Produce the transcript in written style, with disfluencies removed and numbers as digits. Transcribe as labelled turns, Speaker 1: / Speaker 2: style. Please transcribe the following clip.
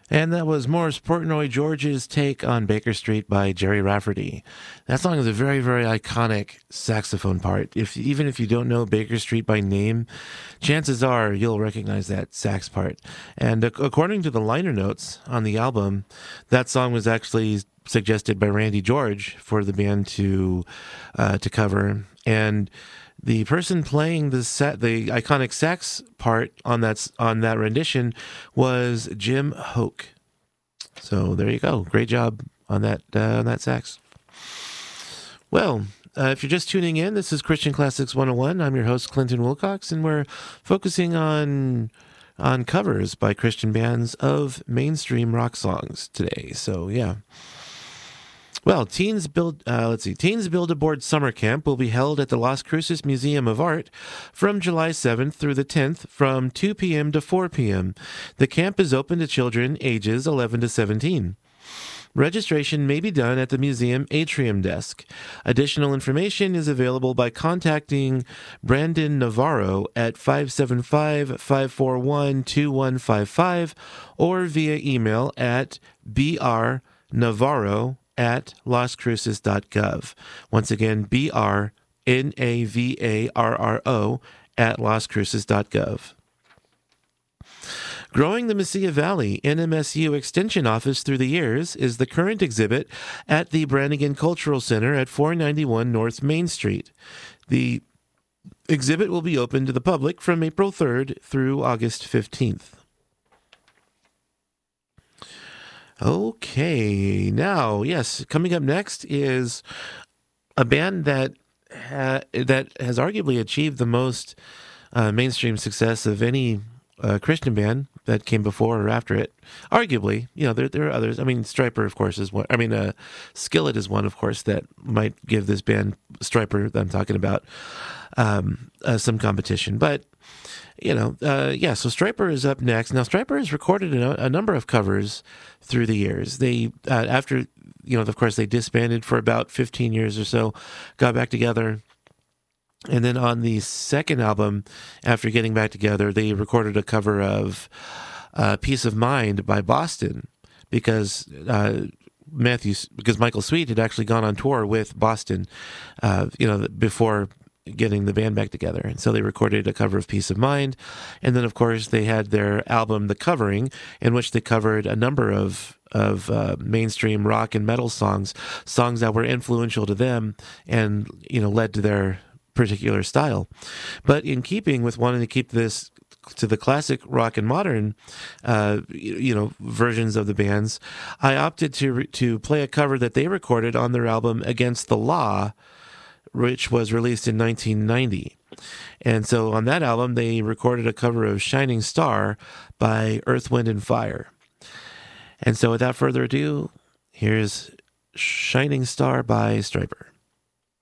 Speaker 1: And that was Morris Portnoy George's take on Baker Street by Jerry Rafferty. That song is a very, very iconic saxophone part. Even if you don't know Baker Street by name, chances are you'll recognize that sax part. And according to the liner notes on the album, that song was actually suggested by Randy George for the band to cover. And the person playing the iconic sax part on that rendition was Jim Hoke. So there you go. Great job on that sax. Well, if you're just tuning in, this is Christian Classics 101. I'm your host, Clinton Wilcox, and we're focusing on covers by Christian bands of mainstream rock songs today. So yeah. Well, Teens Build a Board Summer Camp will be held at the Las Cruces Museum of Art from July 7th through the 10th from 2 p.m. to 4 p.m. The camp is open to children ages 11 to 17. Registration may be done at the museum atrium desk. Additional information is available by contacting Brandon Navarro at 575-541-2155 or via email at brnavarro@lascruces.gov. Once again, brnavarro at lascruces.gov. Growing the Mesilla Valley NMSU Extension Office Through the Years is the current exhibit at the Brannigan Cultural Center at 491 North Main Street. The exhibit will be open to the public from April 3rd through August 15th. Okay, now, yes, coming up next is a band that has arguably achieved the most mainstream success of any Christian band that came before or after it. Arguably, there are others. I mean, Stryper, of course, is one. I mean, Skillet is one, of course, that might give this band, Stryper, that I'm talking about, some competition. But so Stryper is up next. Now, Stryper has recorded a number of covers through the years. They, after, of course, they disbanded for about 15 years or so, got back together. And then on the second album, after getting back together, they recorded a cover of Peace of Mind by Boston because Michael Sweet had actually gone on tour with Boston, before getting the band back together. And so they recorded a cover of Peace of Mind. And then, of course, they had their album, The Covering, in which they covered a number of mainstream rock and metal songs that were influential to them and, led to their particular style. But in keeping with wanting to keep this to the classic rock and modern, versions of the bands, I opted to play a cover that they recorded on their album Against the Law, which was released in 1990. And so on that album, they recorded a cover of Shining Star by Earth, Wind, and Fire. And so without further ado, here's Shining Star by Stryper.